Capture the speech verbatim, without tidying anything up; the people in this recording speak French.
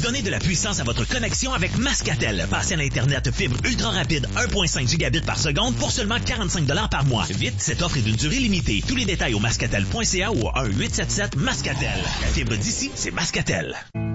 Donnez de la puissance à votre connexion avec Mascatel. Passez à l'Internet fibre ultra rapide un virgule cinq gigabits par seconde pour seulement quarante-cinq dollars par mois. Vite, cette offre est d'une durée limitée. Tous les détails au mascatel point c a ou au un huit sept sept Mascatel. La fibre d'ici, c'est Mascatel.